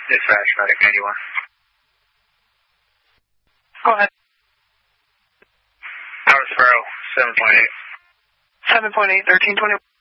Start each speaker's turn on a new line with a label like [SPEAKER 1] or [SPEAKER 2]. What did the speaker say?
[SPEAKER 1] Dispatch, Medic 91.
[SPEAKER 2] Go ahead.
[SPEAKER 1] Tower Sparrow, 7.8.
[SPEAKER 2] 7.8, 1320.